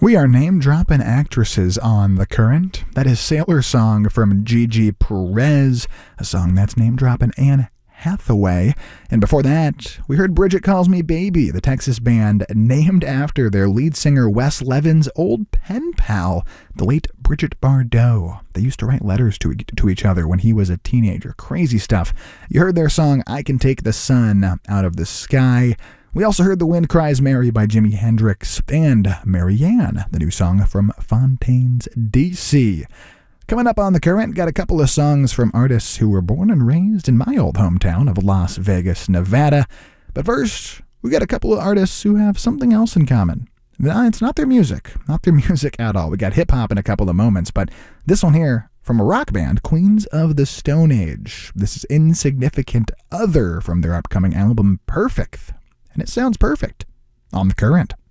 We are name-dropping actresses on The Current. That is Sailor Song from Gigi Perez, a song that's name-dropping Anne Hathaway. And before that, we heard Bridget Calls Me Baby, the Texas band named after their lead singer Wes Levin's old pen pal, the late Bridget Bardot. They used to write letters to each other when he was a teenager. Crazy stuff. You heard their song I Can Take the Sun Out of the Sky. We also heard The Wind Cries Mary by Jimi Hendrix and Marianne, the new song from Fontaines D.C. Coming up on The Current, got a couple of songs from artists who were born and raised in my old hometown of Las Vegas, Nevada. But first, we got a couple of artists who have something else in common. It's not their music at all. We got hip-hop in a couple of moments, but this one here from a rock band, Queens of the Stone Age. This is Insignificant Other from their upcoming album Perfect. And it sounds perfect on The Current.